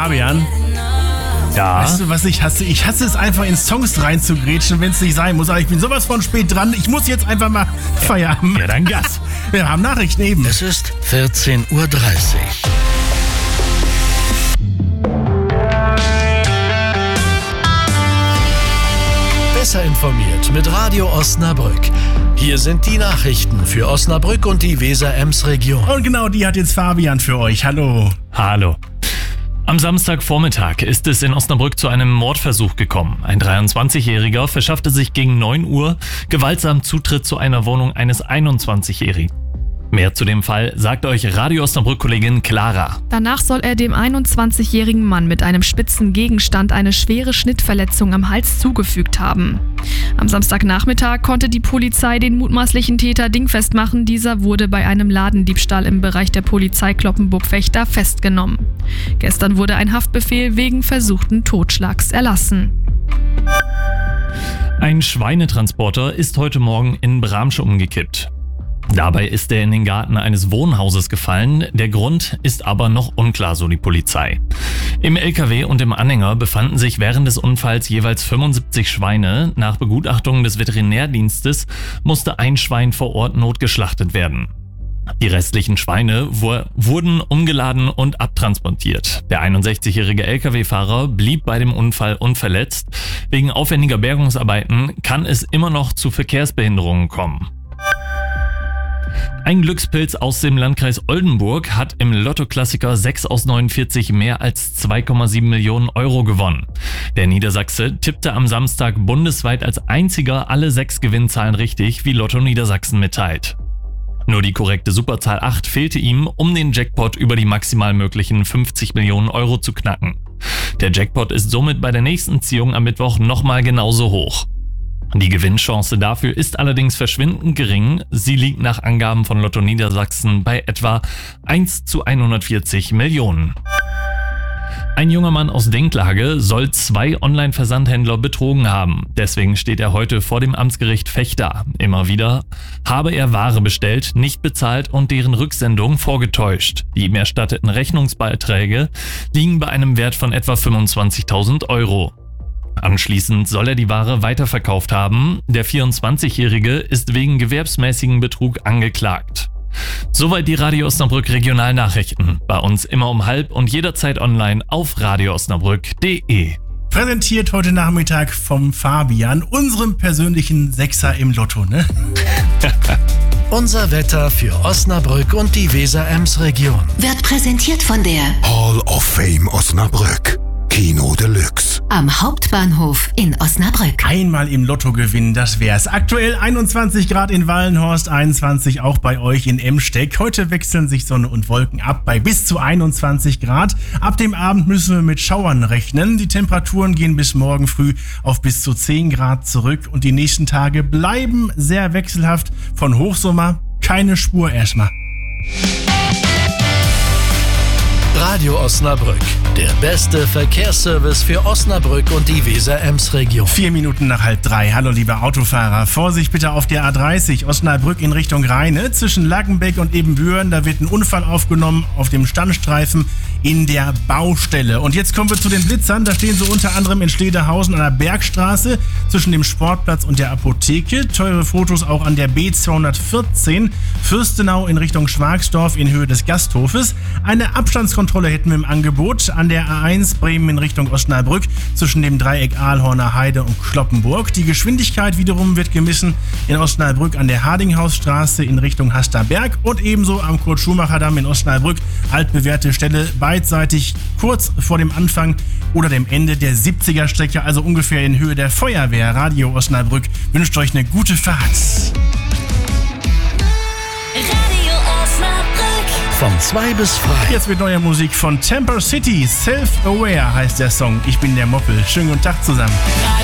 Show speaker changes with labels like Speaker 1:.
Speaker 1: Fabian,
Speaker 2: Ja.
Speaker 1: weißt du, was ich hasse? Ich hasse es einfach, in Songs reinzugrätschen, wenn es nicht sein muss. Aber ich bin sowas von spät dran. Ich muss jetzt einfach mal Feierabend.
Speaker 2: Ja, dann Gas.
Speaker 1: Wir haben Nachrichten eben.
Speaker 3: Es ist 14:30 Uhr. Besser informiert mit Radio Osnabrück. Hier sind die Nachrichten für Osnabrück und die Weser-Ems-Region.
Speaker 1: Und genau die hat jetzt Fabian für euch. Hallo.
Speaker 2: Hallo. Am Samstagvormittag ist es in Osnabrück zu einem Mordversuch gekommen. Ein 23-Jähriger verschaffte sich gegen 9 Uhr gewaltsam Zutritt zu einer Wohnung eines 21-Jährigen. Mehr zu dem Fall sagt euch Radio Osnabrück-Kollegin Clara.
Speaker 4: Danach soll er dem 21-jährigen Mann mit einem spitzen Gegenstand eine schwere Schnittverletzung am Hals zugefügt haben. Am Samstagnachmittag konnte die Polizei den mutmaßlichen Täter dingfest machen. Dieser wurde bei einem Ladendiebstahl im Bereich der Polizei Cloppenburg-Vechta festgenommen. Gestern wurde ein Haftbefehl wegen versuchten Totschlags erlassen.
Speaker 2: Ein Schweinetransporter ist heute Morgen in Bramsche umgekippt. Dabei ist er in den Garten eines Wohnhauses gefallen. Der Grund ist aber noch unklar, so die Polizei. Im LKW und im Anhänger befanden sich während des Unfalls jeweils 75 Schweine. Nach Begutachtung des Veterinärdienstes musste ein Schwein vor Ort notgeschlachtet werden. Die restlichen Schweine wurden umgeladen und abtransportiert. Der 61-jährige LKW-Fahrer blieb bei dem Unfall unverletzt. Wegen aufwendiger Bergungsarbeiten kann es immer noch zu Verkehrsbehinderungen kommen. Ein Glückspilz aus dem Landkreis Oldenburg hat im Lotto-Klassiker 6 aus 49 mehr als 2,7 Millionen Euro gewonnen. Der Niedersachse tippte am Samstag bundesweit als einziger alle 6 Gewinnzahlen richtig, wie Lotto Niedersachsen mitteilt. Nur die korrekte Superzahl 8 fehlte ihm, um den Jackpot über die maximal möglichen 50 Millionen Euro zu knacken. Der Jackpot ist somit bei der nächsten Ziehung am Mittwoch nochmal genauso hoch. Die Gewinnchance dafür ist allerdings verschwindend gering. Sie liegt nach Angaben von Lotto Niedersachsen bei etwa 1 zu 140 Millionen. Ein junger Mann aus Dinklage soll 2 Online-Versandhändler betrogen haben. Deswegen steht er heute vor dem Amtsgericht Vechta. Immer wieder habe er Ware bestellt, nicht bezahlt und deren Rücksendung vorgetäuscht. Die ihm erstatteten Rechnungsbeiträge liegen bei einem Wert von etwa 25.000 Euro. Anschließend soll er die Ware weiterverkauft haben. Der 24-Jährige ist wegen gewerbsmäßigen Betrug angeklagt. Soweit die Radio Osnabrück Regionalnachrichten. Bei uns immer um 12:30 und jederzeit online auf radioosnabrück.de.
Speaker 1: Präsentiert heute Nachmittag vom Fabian, unserem persönlichen Sechser im Lotto, ne?
Speaker 3: Unser Wetter für Osnabrück und die Weser-Ems-Region.
Speaker 5: Wird präsentiert von der
Speaker 6: Hall of Fame Osnabrück. Kino Deluxe.
Speaker 5: am Hauptbahnhof in Osnabrück.
Speaker 1: Einmal im Lotto gewinnen, das wär's. Aktuell 21 Grad in Wallenhorst, 21 auch bei euch in Emsteck. Heute wechseln sich Sonne und Wolken ab bei bis zu 21 Grad. Ab dem Abend müssen wir mit Schauern rechnen. Die Temperaturen gehen bis morgen früh auf bis zu 10 Grad zurück und die nächsten Tage bleiben sehr wechselhaft. Von Hochsommer keine Spur erstmal.
Speaker 3: Radio Osnabrück, der beste Verkehrsservice für Osnabrück und die Weser-Ems-Region.
Speaker 1: 4 Minuten nach 2:30. Hallo liebe Autofahrer. Vorsicht bitte auf der A30 Osnabrück in Richtung Rheine. Zwischen Lackenbeck und Ebenbüren, da wird ein Unfall aufgenommen auf dem Standstreifen in der Baustelle. Und jetzt kommen wir zu den Blitzern. Da stehen sie unter anderem in Schlederhausen an der Bergstraße zwischen dem Sportplatz und der Apotheke. Teure Fotos auch an der B214 Fürstenau in Richtung Schwagsdorf in Höhe des Gasthofes. Eine Abstandskontrolle hätten wir im Angebot an der A1 Bremen in Richtung Osnabrück zwischen dem Dreieck Aalhorner Heide und Kloppenburg. Die Geschwindigkeit wiederum wird gemessen in Osnabrück an der Hardinghausstraße in Richtung Hasterberg und ebenso am Kurt-Schumacher-Damm in Osnabrück. Altbewährte Stelle, beidseitig kurz vor dem Anfang oder dem Ende der 70er-Strecke, also ungefähr in Höhe der Feuerwehr. Radio Osnabrück wünscht euch eine gute Fahrt.
Speaker 3: Von 2 bis 3.
Speaker 1: Jetzt mit neuer Musik von Temper City. Self-Aware heißt der Song. Ich bin der Moppel. Schönen guten Tag zusammen.